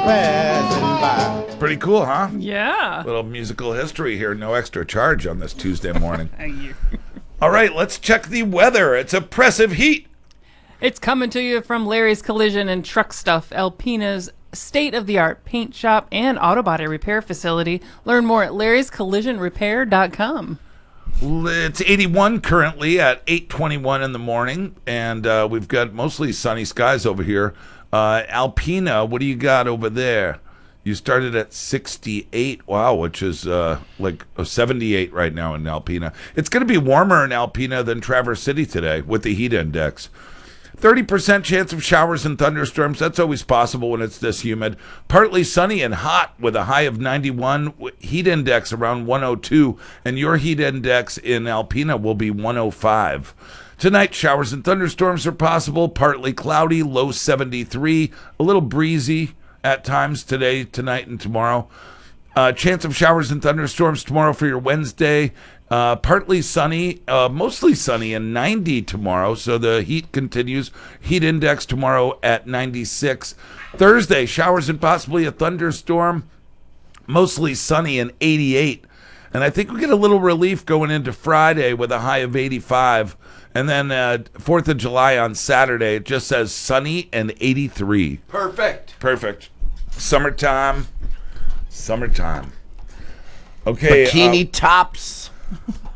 passing by. Pretty cool, huh? Yeah. Little musical history here. No extra charge on this Tuesday morning. You. All right, let's check the weather. It's oppressive heat. It's coming to you from Larry's Collision and Truck Stuff, Alpina's state-of-the-art paint shop and auto body repair facility. Learn more at larryscollisionrepair.com. It's 81 currently at 8:21 in the morning, and we've got mostly sunny skies over here. Alpina, what do you got over there? You started at 68, wow, which is like 78 right now in Alpina. It's going to be warmer in Alpina than Traverse City today with the heat index. 30% chance of showers and thunderstorms. That's always possible when it's this humid. Partly sunny and hot with a high of 91. Heat index around 102. And your heat index in Alpina will be 105. Tonight, showers and thunderstorms are possible. Partly cloudy, low 73. A little breezy at times today, tonight, and tomorrow. Chance of showers and thunderstorms tomorrow for your Wednesday. Partly sunny, mostly sunny, and 90 tomorrow. So the heat continues. Heat index tomorrow at 96. Thursday, showers and possibly a thunderstorm. Mostly sunny and 88. And I think we get a little relief going into Friday with a high of 85. And then 4th of July on Saturday, it just says sunny and 83. Perfect. Summertime. Okay. Bikini tops.